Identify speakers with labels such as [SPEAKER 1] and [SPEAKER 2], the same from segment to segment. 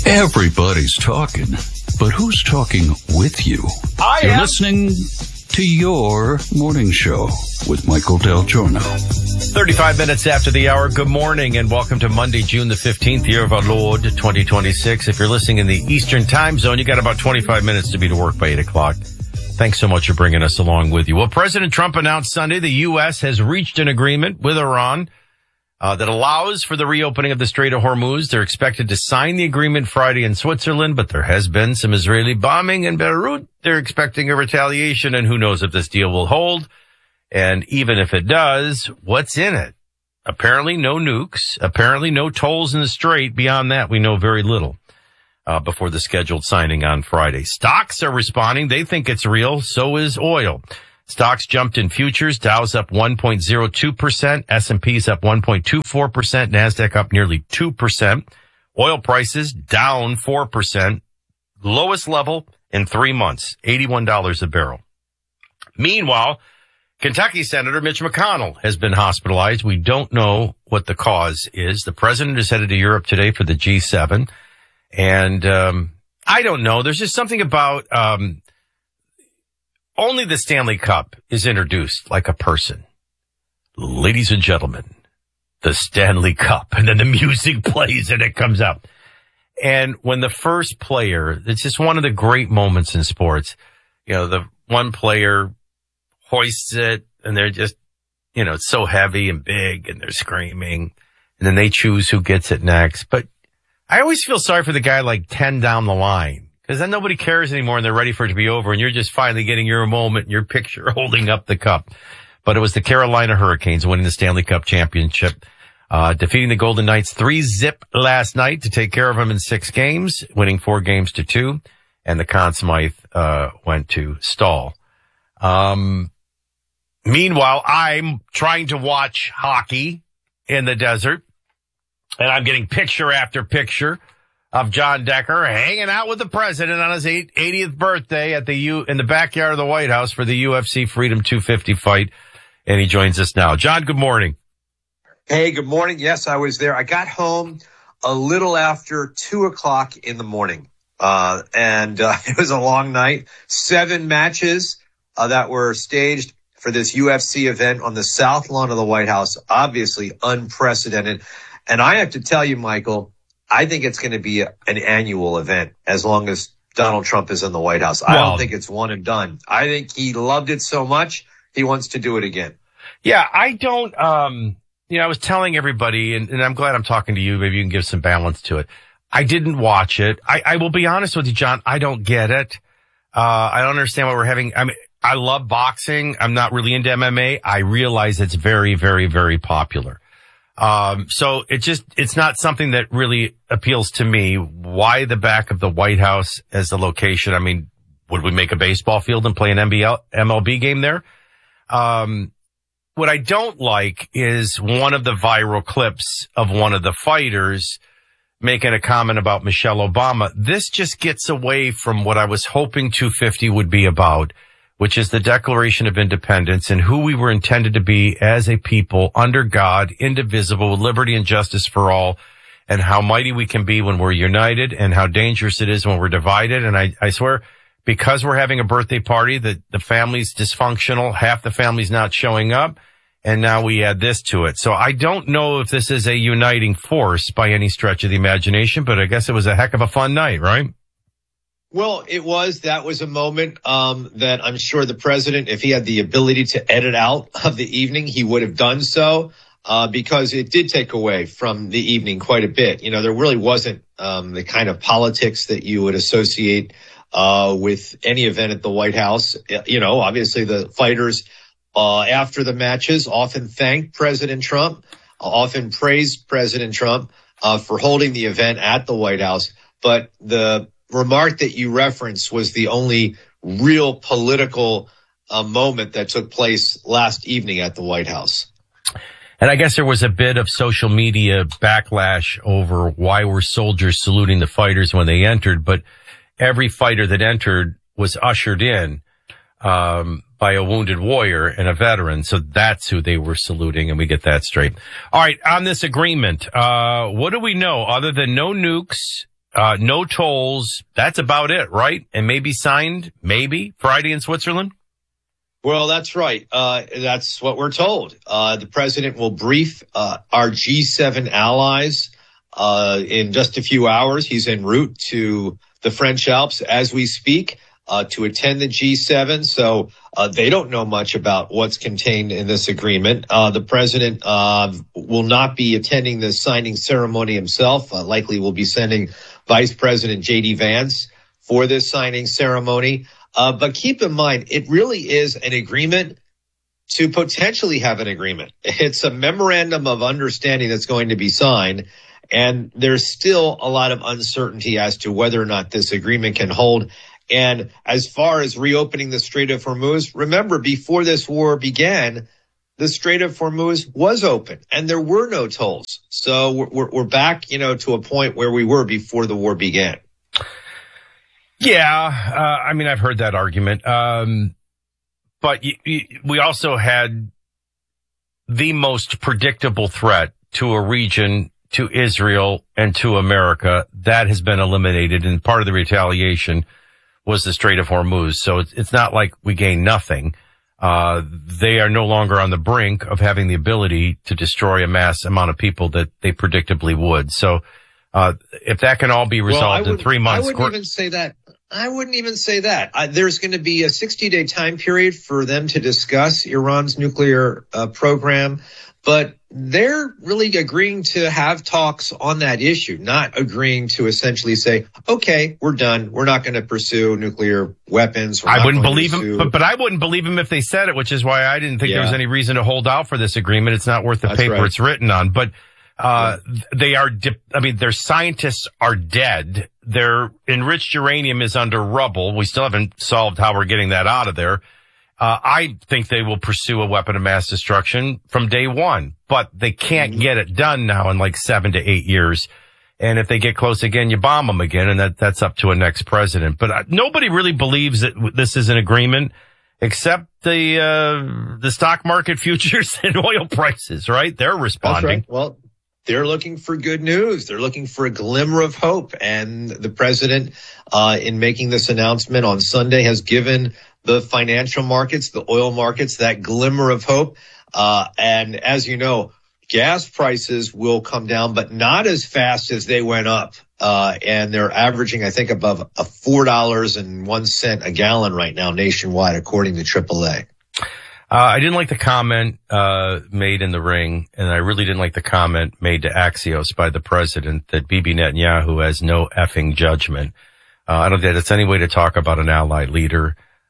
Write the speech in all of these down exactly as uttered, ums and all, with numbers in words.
[SPEAKER 1] Everybody's talking, but who's talking with you?
[SPEAKER 2] I
[SPEAKER 1] You're
[SPEAKER 2] am.
[SPEAKER 1] listening to Your Morning Show with Michael Del Giorno.
[SPEAKER 2] thirty-five minutes after the hour. Good morning and welcome to Monday, June the fifteenth, year of our Lord, twenty twenty-six. If you're listening in the Eastern time zone, you got about twenty-five minutes to be to work by eight o'clock. Thanks so much for bringing us along with you. Well, President Trump announced Sunday the U S has reached an agreement with Iran Uh, that allows for the reopening of the Strait of Hormuz. They're expected to sign the agreement Friday in Switzerland, but there has been some Israeli bombing in Beirut. They're expecting a retaliation, and who knows if this deal will hold. And even if it does, what's in it? Apparently no nukes, apparently no tolls in the strait. Beyond that, we know very little uh, before the scheduled signing on Friday. Stocks are responding. They think it's real. So is oil. Stocks jumped in futures. Dow's up one point zero two percent. S and P's up one point two four percent. NASDAQ up nearly two percent. Oil prices down four percent. Lowest level in three months, eighty-one dollars a barrel. Meanwhile, Kentucky Senator Mitch McConnell has been hospitalized. We don't know what the cause is. The president is headed to Europe today for the G seven. And um I don't know. There's just something about... um Only the Stanley Cup is introduced like a person. Ladies and gentlemen, the Stanley Cup. And then the music plays and it comes out. And when the first player, it's just one of the great moments in sports. You know, the one player hoists it and they're just, you know, it's so heavy and big and they're screaming. And then they choose who gets it next. But I always feel sorry for the guy like ten down the line. Because then nobody cares anymore and they're ready for it to be over and you're just finally getting your moment, your picture holding up the cup. But it was the Carolina Hurricanes winning the Stanley Cup championship, uh, defeating the Golden Knights three zip last night to take care of them in six games, winning four games to two. And the Conn Smythe, uh, went to Stahl. Um, meanwhile, I'm trying to watch hockey in the desert and I'm getting picture after picture of John Decker hanging out with the president on his eightieth birthday at the U in the backyard of the White House for the U F C Freedom two fifty fight. And he joins us now. John, good morning.
[SPEAKER 3] Hey, good morning. Yes, I was there. I got home a little after two o'clock in the morning. Uh, and uh, it was a long night. Seven matches uh, that were staged for this U F C event on the South Lawn of the White House. Obviously unprecedented. And I have to tell you, Michael, I think it's going to be a, an annual event as long as Donald Trump is in the White House. I
[SPEAKER 2] Well,
[SPEAKER 3] don't think it's one and done. I think he loved it so much, he wants to do it again.
[SPEAKER 2] Yeah, I don't, um, you know, I was telling everybody, and, and I'm glad I'm talking to you. Maybe you can give some balance to it. I didn't watch it. I, I will be honest with you, John. I don't get it. Uh, I don't understand why we're having, I mean, I love boxing. I'm not really into M M A. I realize it's very, very, very popular. Um, so it just, it's not something that really appeals to me. Why the back of the White House as the location? I mean, would we make a baseball field and play an M L B game there? Um, what I don't like is one of the viral clips of one of the fighters making a comment about Michelle Obama. This just gets away from what I was hoping two fifty would be about, which is the Declaration of Independence and who we were intended to be as a people under God, indivisible, with liberty and justice for all, and how mighty we can be when we're united and how dangerous it is when we're divided. And I, I swear, because we're having a birthday party, that the family's dysfunctional, half the family's not showing up, and now we add this to it. So I don't know if this is a uniting force by any stretch of the imagination, but I guess it was a heck of a fun night, right?
[SPEAKER 3] Well, it was. That was a moment um, that I'm sure the president, if he had the ability to edit out of the evening, he would have done so uh, because it did take away from the evening quite a bit. You know, there really wasn't um, the kind of politics that you would associate uh, with any event at the White House. You know, obviously the fighters uh, after the matches often thanked President Trump, often praised President Trump uh, for holding the event at the White House. But the remark that you referenced was the only real political uh, moment that took place last evening at the White House.
[SPEAKER 2] And I guess there was a bit of social media backlash over why were soldiers saluting the fighters when they entered, but every fighter that entered was ushered in um by a wounded warrior and a veteran. So that's who they were saluting, and we get that straight. All right, on this agreement, uh what do we know other than no nukes? Uh, no tolls. That's about it, right? And maybe signed, maybe, Friday in Switzerland?
[SPEAKER 3] Well, that's right. Uh, that's what we're told. Uh, the president will brief uh, our G seven allies uh, in just a few hours. He's en route to the French Alps as we speak uh, to attend the G seven. So uh, they don't know much about what's contained in this agreement. Uh, the president uh, will not be attending the signing ceremony himself. Uh, likely will be sending Vice President J D Vance for this signing ceremony. Uh, but keep in mind, it really is an agreement to potentially have an agreement. It's a memorandum of understanding that's going to be signed. And there's still a lot of uncertainty as to whether or not this agreement can hold. And as far as reopening the Strait of Hormuz, remember, before this war began, the Strait of Hormuz was open and there were no tolls. So we're, we're back, you know, to a point where we were before the war began.
[SPEAKER 2] Yeah, uh, I mean, I've heard that argument. Um, but y- y- we also had the most predictable threat to a region, to Israel, and to America. That has been eliminated, and part of the retaliation was the Strait of Hormuz. So it's, it's not like we gained nothing. Uh, they are no longer on the brink of having the ability to destroy a mass amount of people that they predictably would. So uh, if that can all be resolved
[SPEAKER 3] well,
[SPEAKER 2] in three months.
[SPEAKER 3] I wouldn't even say that. I wouldn't even say that. I, there's going to be a sixty-day time period for them to discuss Iran's nuclear uh, program, but they're really agreeing to have talks on that issue, not agreeing to essentially say, okay, we're done. We're not going to pursue nuclear weapons. We're
[SPEAKER 2] I
[SPEAKER 3] not
[SPEAKER 2] wouldn't
[SPEAKER 3] going
[SPEAKER 2] believe
[SPEAKER 3] to
[SPEAKER 2] him,
[SPEAKER 3] sue.
[SPEAKER 2] but, but I wouldn't believe him if they said it, which is why I didn't think
[SPEAKER 3] Yeah.
[SPEAKER 2] there was any reason to hold out for this agreement. It's not worth the
[SPEAKER 3] That's
[SPEAKER 2] paper
[SPEAKER 3] right.
[SPEAKER 2] it's written on. But uh yeah. they are, di- I mean, their scientists are dead. Their enriched uranium is under rubble. We still haven't solved how we're getting that out of there. Uh, I think they will pursue a weapon of mass destruction from day one, but they can't mm-hmm. get it done now in like seven to eight years. And if they get close again, you bomb them again, and that that's up to a next president. But uh, nobody really believes that this is an agreement except the uh the stock market futures and oil prices, right? They're responding.
[SPEAKER 3] That's right. Well, they're looking for good news. They're looking for a glimmer of hope. And the president, uh, in making this announcement on Sunday, has given the financial markets, the oil markets, that glimmer of hope. Uh, and as you know, gas prices will come down, but not as fast as they went up. Uh, and they're averaging, I think, above a four dollars and one cent a gallon right now nationwide, according to triple A.
[SPEAKER 2] Uh, I didn't like the comment uh made in the Ring, and I really didn't like the comment made to Axios by the president that Bibi Netanyahu has no effing judgment. Uh, I don't think that's any way to talk about an allied leader.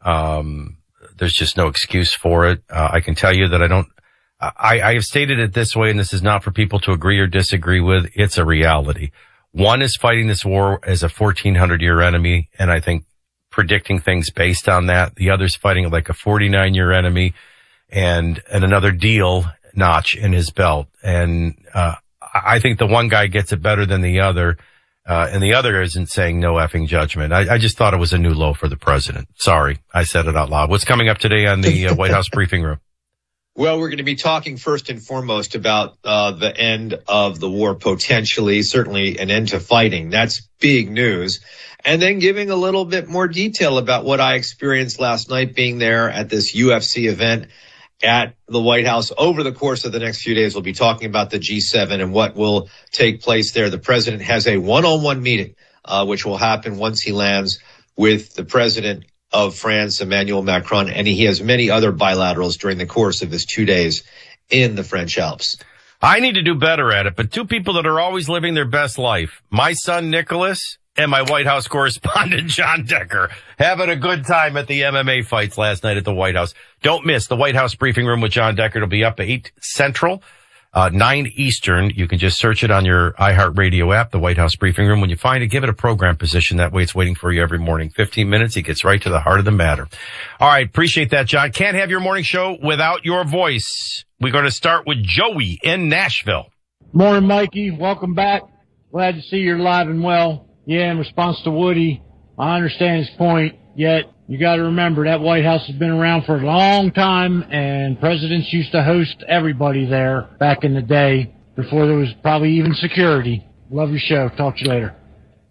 [SPEAKER 2] Um, there's just no excuse for it. Uh, I can tell you that I don't, I, I have stated it this way, and this is not for people to agree or disagree with. It's a reality. One is fighting this war as a fourteen hundred year enemy, and I think predicting things based on that. The other's fighting like a forty-nine year enemy and, and another deal notch in his belt. And, uh, I think the one guy gets it better than the other. Uh, and the other isn't saying no effing judgment. I, I just thought it was a new low for the president. Sorry. I said it out loud. What's coming up today on the uh, White House briefing room?
[SPEAKER 3] Well, we're going to be talking first and foremost about uh, the end of the war, potentially, certainly an end to fighting. That's big news. And then giving a little bit more detail about what I experienced last night being there at this U F C event at the White House. Over the course of the next few days, we'll be talking about the G seven and what will take place there. The president has a one-on-one meeting, uh, which will happen once he lands with the president of France, Emmanuel Macron, and he has many other bilaterals during the course of his two days in the French Alps.
[SPEAKER 2] I need to do better at it, but two people that are always living their best life, my son Nicholas and my White House correspondent John Decker, having a good time at the M M A fights last night at the White House. Don't miss the White House briefing room with John Decker. It'll be up at eight Central, uh, nine Eastern. You can just search it on your iHeartRadio app, the White House briefing room. When you find it, give it a program position. That way it's waiting for you every morning. fifteen minutes. He gets right to the heart of the matter. All right. Appreciate that, John. Can't have your morning show without your voice. We're going to start with Joey in Nashville.
[SPEAKER 4] Morning, Mikey. Welcome back. Glad to see you're alive and well. Yeah, in response to Woody, I understand his point, yet you got to remember that White House has been around for a long time, and presidents used to host everybody there back in the day before there was probably even security. Love your show. Talk to you later.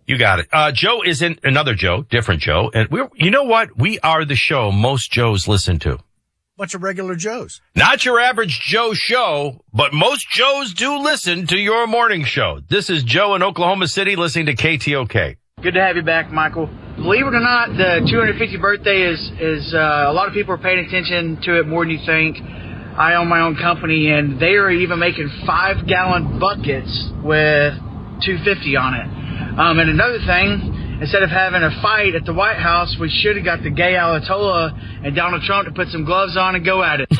[SPEAKER 2] You got it. Uh, Joe is in another Joe, different Joe. And we're, you know what? We are the show most Joes listen to.
[SPEAKER 5] Bunch of regular Joes.
[SPEAKER 2] Not your average Joe show, but most Joes do listen to your morning show. This is Joe in Oklahoma City listening to K T O K.
[SPEAKER 6] Good to have you back, Michael. Believe it or not, the two hundred fiftieth birthday is, is uh, a lot of people are paying attention to it more than you think. I own my own company, and they are even making five-gallon buckets with two fifty on it. Um, and another thing, instead of having a fight at the White House, we should have got the gay Ayatollah and Donald Trump to put some gloves on and go at it.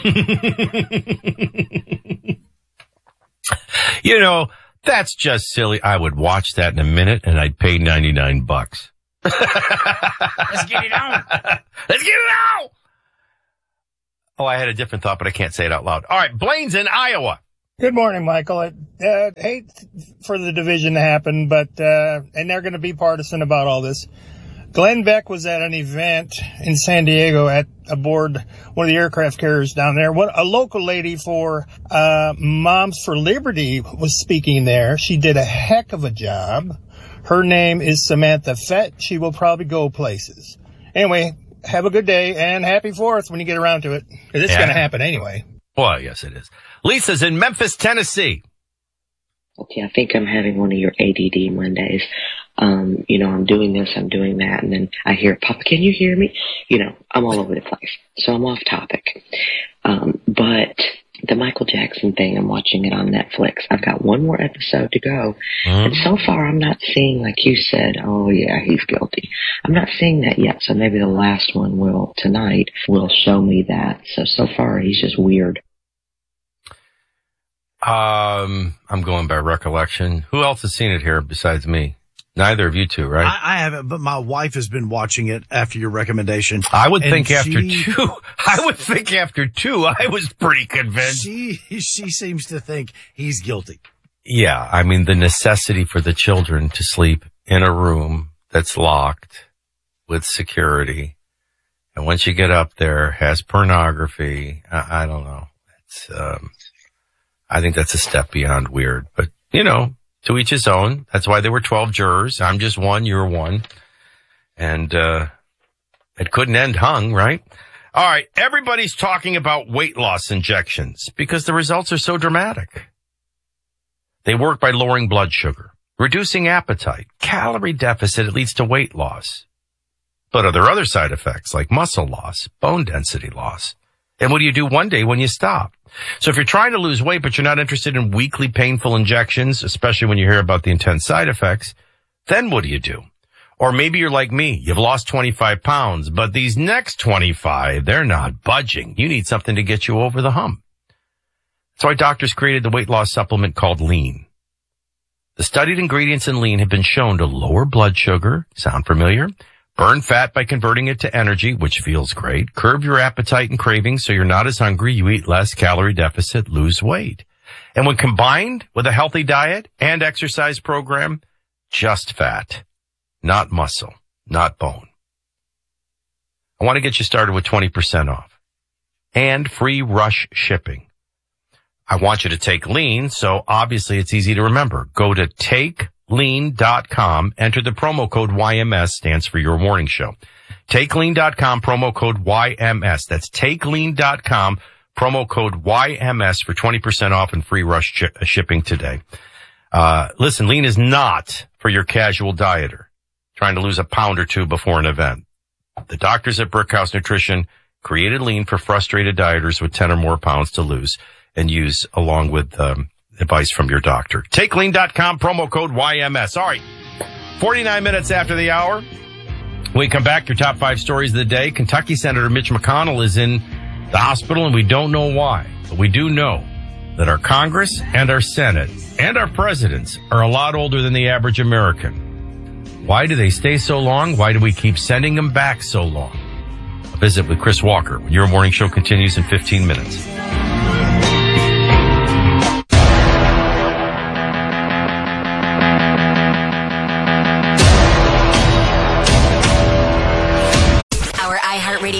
[SPEAKER 2] You know, that's just silly. I would watch that in a minute, and I'd pay ninety-nine bucks.
[SPEAKER 6] Let's get it on.
[SPEAKER 2] Let's get it on. Oh, I had a different thought, but I can't say it out loud. All right, Blaine's in Iowa.
[SPEAKER 7] Good morning, Michael. I uh, hate for the division to happen, but uh, and they're going to be partisan about all this. Glenn Beck was at an event in San Diego at aboard one of the aircraft carriers down there. What a local lady for uh, Moms for Liberty was speaking there. She did a heck of a job. Her name is Samantha Fett. She will probably go places. Anyway, have a good day and happy Fourth when you get around to it. 'Cause it's
[SPEAKER 2] Yeah.
[SPEAKER 7] going to happen anyway.
[SPEAKER 2] Well, yes, it is. Lisa's in Memphis, Tennessee.
[SPEAKER 8] Okay, I think I'm having one of your A D D Mondays. Um, you know, I'm doing this, I'm doing that, and then I hear, Papa, can you hear me? You know, I'm all over the place. So I'm off topic. Um, but the Michael Jackson thing, I'm watching it on Netflix. I've got one more episode to go. Mm-hmm. And so far I'm not seeing, like you said, oh yeah, he's guilty. I'm not seeing that yet. So maybe the last one will, tonight, will show me that. So, so far he's just weird.
[SPEAKER 2] Um, I'm going by recollection. Who else has seen it here besides me? Neither of you two, right?
[SPEAKER 5] I, I haven't, but my wife has been watching it after your recommendation.
[SPEAKER 2] I would
[SPEAKER 5] and
[SPEAKER 2] think after
[SPEAKER 5] she,
[SPEAKER 2] two, I would think after two, I was pretty convinced.
[SPEAKER 5] She, she seems to think he's guilty.
[SPEAKER 2] Yeah. I mean, the necessity for the children to sleep in a room that's locked with security. And once you get up there, has pornography. I, I don't know. It's, um, I think that's a step beyond weird, but you know, to each his own. That's why there were twelve jurors. I'm just one, you're one. And, uh, it couldn't end hung, right? All right. Everybody's talking about weight loss injections because the results are so dramatic. They work by lowering blood sugar, reducing appetite, calorie deficit. It leads to weight loss. But are there other side effects like muscle loss, bone density loss? And what do you do one day when you stop? So if you're trying to lose weight, but you're not interested in weekly painful injections, especially when you hear about the intense side effects, then what do you do? Or maybe you're like me. You've lost twenty-five pounds, but these next twenty-five, they're not budging. You need something to get you over the hump. That's why doctors created the weight loss supplement called Lean. The studied ingredients in Lean have been shown to lower blood sugar. Sound familiar? Burn fat by converting it to energy, which feels great. Curb your appetite and cravings so you're not as hungry. You eat less, calorie deficit, lose weight. And when combined with a healthy diet and exercise program, just fat, not muscle, not bone. I want to get you started with twenty percent off and free rush shipping. I want you to take Lean, so obviously it's easy to remember. Go to take lean dot com. Enter the promo code Y M S, stands for your morning show. take lean dot com, promo code Y M S. That's take lean dot com, promo code Y M S for twenty percent off and free rush ch- shipping today. Uh, listen, Lean is not for your casual dieter trying to lose a pound or two before an event. The doctors at Brickhouse Nutrition created Lean for frustrated dieters with ten or more pounds to lose and use along with, um, advice from your doctor. take lean dot com, promo code Y M S. All right. forty-nine minutes after the hour. When we come back, your top five stories of the day. Kentucky Senator Mitch McConnell is in the hospital, and we don't know why. But we do know that our Congress and our Senate and our presidents are a lot older than the average American. Why do they stay so long? Why do we keep sending them back so long? A visit with Chris Walker when your morning show continues in fifteen minutes.
[SPEAKER 9] iHeartRadio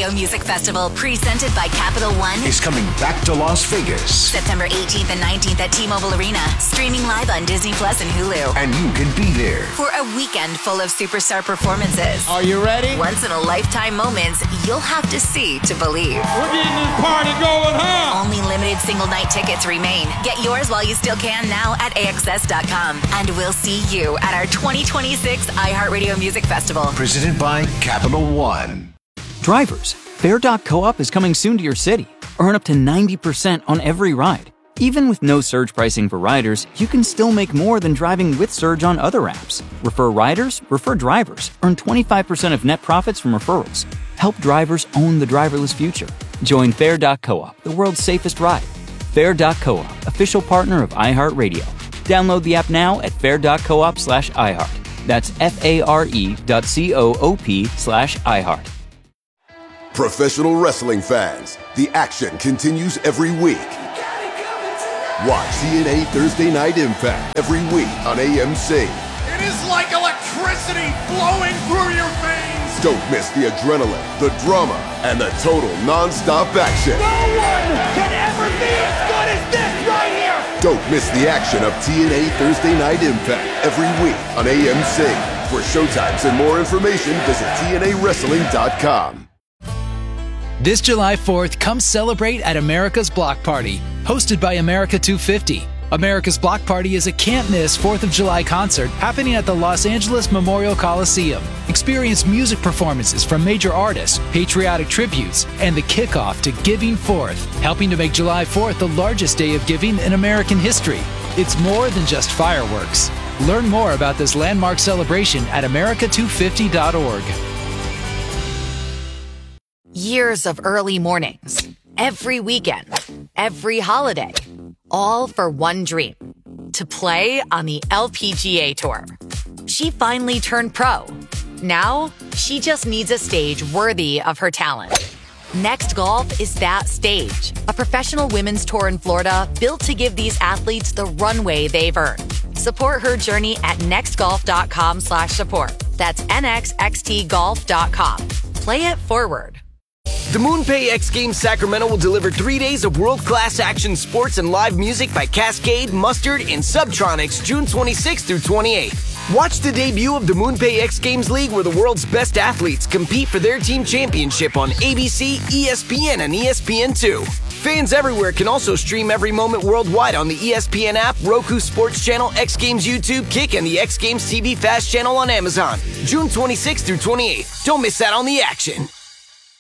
[SPEAKER 9] iHeartRadio Music Festival, presented by Capital One,
[SPEAKER 10] is coming back to Las Vegas.
[SPEAKER 9] September eighteenth and nineteenth at T-Mobile Arena, streaming live on Disney Plus and Hulu.
[SPEAKER 10] And you can be there
[SPEAKER 9] for a weekend full of superstar performances.
[SPEAKER 11] Are you ready?
[SPEAKER 9] Once in a lifetime moments you'll have to see to believe.
[SPEAKER 11] We're getting this party going, huh?
[SPEAKER 9] Only limited single night tickets remain. Get yours while you still can now at A X S dot com. And we'll see you at our twenty twenty-six iHeartRadio Music Festival.
[SPEAKER 10] Presented by Capital One.
[SPEAKER 12] Drivers, Fare dot coop is coming soon to your city. Earn up to ninety percent on every ride. Even with no surge pricing for riders, you can still make more than driving with Surge on other apps. Refer riders, refer drivers. Earn twenty-five percent of net profits from referrals. Help drivers own the driverless future. Join Fare dot coop, the world's safest ride. Fare dot coop, official partner of iHeartRadio. Download the app now at fare dot coop slash iHeart. That's F-A-R-E dot C-O-O-P slash iHeart.
[SPEAKER 13] Professional wrestling fans, the action continues every week. Watch T N A Thursday Night Impact every week on A M C.
[SPEAKER 14] It is like electricity flowing through your veins.
[SPEAKER 13] Don't miss the adrenaline, the drama, and the total non-stop action.
[SPEAKER 14] No one can ever be as good as this right here.
[SPEAKER 13] Don't miss the action of T N A Thursday Night Impact every week on A M C. For showtimes and more information, visit T N A wrestling dot com.
[SPEAKER 15] This July fourth, come celebrate at America's Block Party, hosted by America two fifty. America's Block Party is a can't-miss fourth of July concert happening at the Los Angeles Memorial Coliseum. Experience music performances from major artists, patriotic tributes, and the kickoff to Giving Fourth, helping to make July fourth the largest day of giving in American history. It's more than just fireworks. Learn more about this landmark celebration at America two fifty dot org.
[SPEAKER 16] Years of early mornings, every weekend, every holiday, all for one dream, to play on the L P G A Tour. She finally turned pro. Now, she just needs a stage worthy of her talent. Next Golf is that stage, a professional women's tour in Florida built to give these athletes the runway they've earned. Support her journey at nextgolf.com slash support. That's N X X T golf dot com. Play it forward.
[SPEAKER 17] The MoonPay X Games Sacramento will deliver three days of world-class action sports and live music by Cascade, Mustard, and Subtronics June twenty-sixth through twenty-eighth. Watch the debut of the MoonPay X Games League, where the world's best athletes compete for their team championship on A B C, E S P N, and E S P N two. Fans everywhere can also stream every moment worldwide on the E S P N app, Roku Sports Channel, X Games YouTube, Kick, and the X Games T V Fast Channel on Amazon. June twenty-sixth through twenty-eighth. Don't miss out on the action.